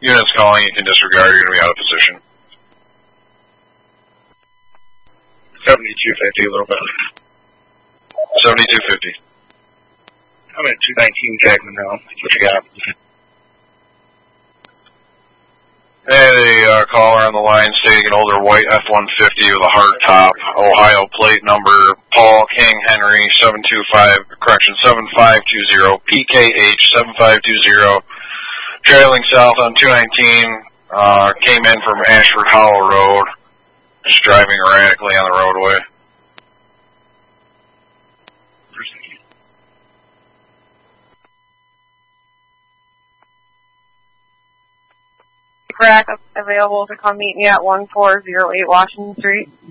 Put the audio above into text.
Units calling, you can disregard, you're going to be out of position. 7250, a little better. 7250. I'm at 219 Jackman now. What you got? Hey, the caller on the line stating an older white F-150 with a hard top, Ohio plate number, Paul King Henry 7520, PKH 7520, trailing south on 219, came in from Ashford Hollow Road, just driving erratically on the roadway. Crack available to come meet me at 1408 Washington Street.